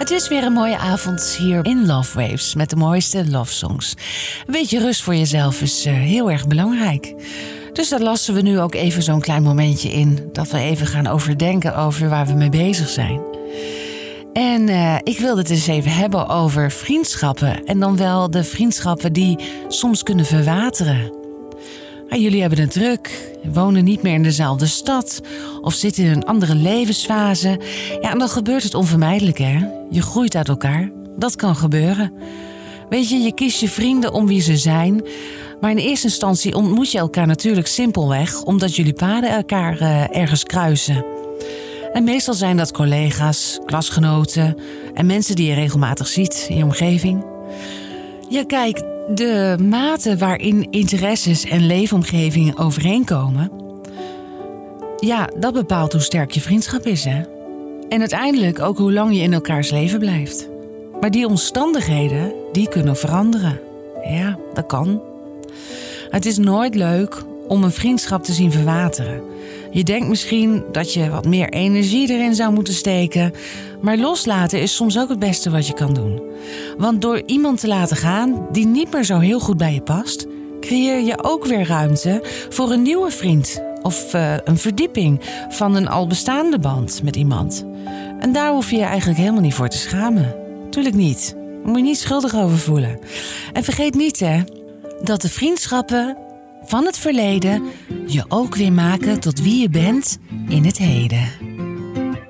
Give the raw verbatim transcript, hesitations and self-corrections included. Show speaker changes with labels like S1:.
S1: Het is weer een mooie avond hier in Love Waves met de mooiste love songs. Een beetje rust voor jezelf is uh, heel erg belangrijk. Dus daar lassen we nu ook even zo'n klein momentje in. Dat we even gaan overdenken over waar we mee bezig zijn. En uh, ik wilde het eens even hebben over vriendschappen. En dan wel de vriendschappen die soms kunnen verwateren. Ja, jullie hebben het druk, wonen niet meer in dezelfde stad of zitten in een andere levensfase. Ja, en dan gebeurt het onvermijdelijk, hè? Je groeit uit elkaar. Dat kan gebeuren. Weet je, je kiest je vrienden om wie ze zijn. Maar in eerste instantie ontmoet je elkaar natuurlijk simpelweg omdat jullie paden elkaar uh, ergens kruisen. En meestal zijn dat collega's, klasgenoten en mensen die je regelmatig ziet in je omgeving. Ja, kijk, de mate waarin interesses en leefomgevingen overeenkomen, ja, dat bepaalt hoe sterk je vriendschap is, hè? En uiteindelijk ook hoe lang je in elkaars leven blijft. Maar die omstandigheden, die kunnen veranderen. Ja, dat kan. Het is nooit leuk om een vriendschap te zien verwateren. Je denkt misschien dat je wat meer energie erin zou moeten steken, maar loslaten is soms ook het beste wat je kan doen. Want door iemand te laten gaan die niet meer zo heel goed bij je past, creëer je ook weer ruimte voor een nieuwe vriend of uh, een verdieping van een al bestaande band met iemand. En daar hoef je je eigenlijk helemaal niet voor te schamen. Tuurlijk niet. Daar moet je niet schuldig over voelen. En vergeet niet, hè, dat de vriendschappen van het verleden je ook weer maken tot wie je bent in het heden.